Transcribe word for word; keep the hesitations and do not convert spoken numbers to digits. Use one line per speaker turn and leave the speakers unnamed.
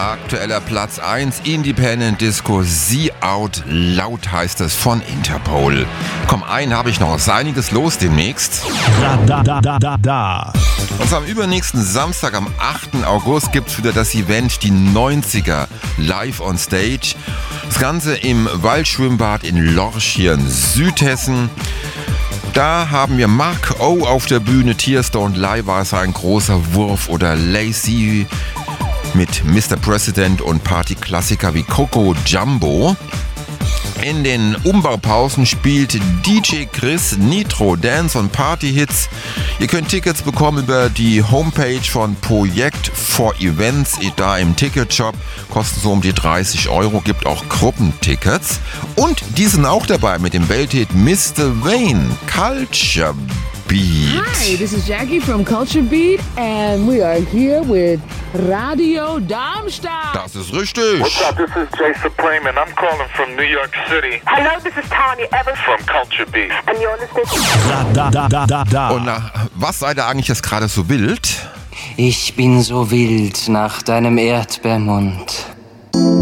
Aktueller Platz eins, Independent Disco, See Out Loud heißt es von Interpol. Komm, einen habe ich noch, ist einiges los demnächst.
Da, da, da, da, da.
Und am übernächsten Samstag, am achten August, gibt es wieder das Event Die neunziger live on stage. Das Ganze im Waldschwimmbad in Lorch hier in Südhessen. Da haben wir Mark O auf der Bühne, Tearstone, Leihwasser, ein großer Wurf oder Lazy mit Mister President und Partyklassiker wie Coco Jumbo. In den Umbaupausen spielt D J Chris Nitro Dance und Party-Hits. Ihr könnt Tickets bekommen über die Homepage von Projekt for Events, da im Ticketshop. Kosten so um die dreißig Euro, gibt auch Gruppentickets. Und die sind auch dabei mit dem Welthit Mister Wayne, Culture Beat.
Hi, this is Jackie from Culture Beat and we are here with Radio Darmstadt.
Das ist richtig.
What's up? This is Jay Supreme and I'm calling from New York City.
Hello, this is Tanya Evans
from Culture Beat.
and you're listening to
Da, da, da, da, da.
Und nach was seid ihr eigentlich jetzt gerade so wild?
Ich bin so wild nach deinem Erdbeermund.